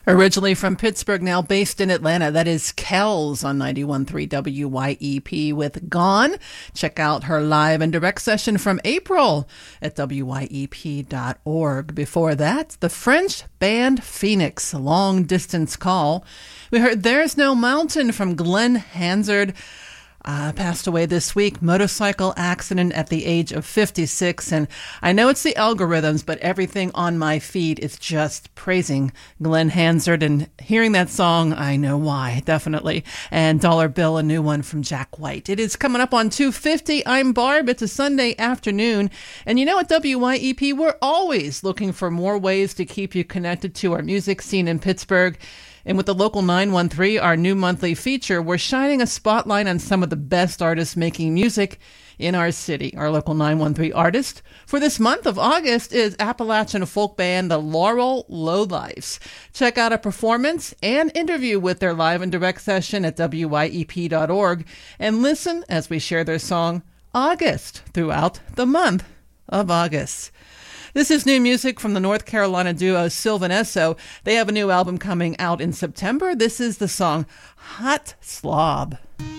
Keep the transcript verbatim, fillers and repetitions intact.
Originally from Pittsburgh, now based in Atlanta, that is Kells on ninety-one point three W Y E P with Gone. Check out her live and direct session from April at W Y E P dot org. Before that, the French band Phoenix, Long Distance Call. We heard There's No Mountain from Glenn Hansard. Uh, passed away this week, motorcycle accident at the age of fifty-six. And I know it's the algorithms, but everything on my feed is just praising Glenn Hansard. And hearing that song, I know why, definitely. And Dollar Bill, a new one from Jack White. It is coming up on two fifty. I'm Barb. It's a Sunday afternoon. And you know, at W Y E P, we're always looking for more ways to keep you connected to our music scene in Pittsburgh. And with the Local nine one three, our new monthly feature, we're shining a spotlight on some of the best artists making music in our city. Our Local nine one three artist for this month of August is Appalachian folk band The Laurel Lowlifes. Check out a performance and interview with their live and direct session at W Y E P dot org and listen as we share their song August throughout the month of August. This is new music from the North Carolina duo Sylvan Esso. They have a new album coming out in September. This is the song Hot Slob.